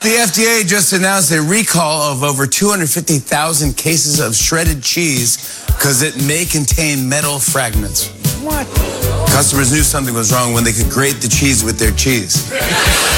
The FDA just announced a recall of over 250,000 cases of shredded cheese because it may contain metal fragments. What? Customers knew something was wrong when they could grate the cheese with their cheese.